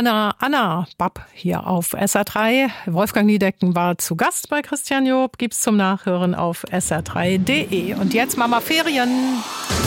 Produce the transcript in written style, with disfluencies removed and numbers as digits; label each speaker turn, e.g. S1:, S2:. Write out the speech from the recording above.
S1: Anna Bapp hier auf SR3. Wolfgang Niedecken war zu Gast bei Christian Job. Gibt's zum Nachhören auf sr3.de. Und jetzt Mama Ferien.